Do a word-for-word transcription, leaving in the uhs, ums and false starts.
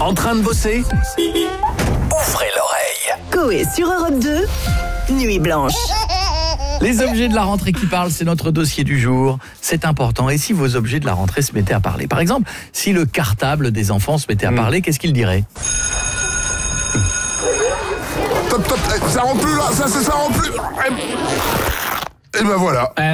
En train de bosser? Ouvrez l'oreille. Coé sur Europe deux, Nuit Blanche. Les objets de la rentrée qui parlent, c'est notre dossier du jour. C'est important. Et si vos objets de la rentrée se mettaient à parler? Par exemple, si le cartable des enfants se mettait à parler, qu'est-ce qu'il dirait? Top, top, ça rentre plus là, ça, ça, ça rentre plus. Et ben voilà.